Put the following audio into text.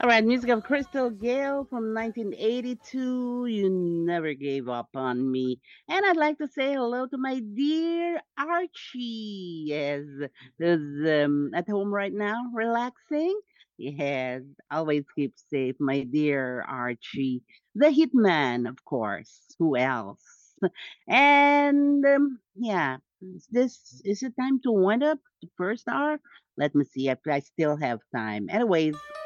All right, music of Crystal Gale from 1982. You never gave up on me. And I'd like to say hello to my dear Archie. Yes, who's at home right now, relaxing. Yes, always keep safe, my dear Archie. The Hitman, of course. Who else? And yeah, is it time to wind up the first hour? Let me see if I still have time. Anyways,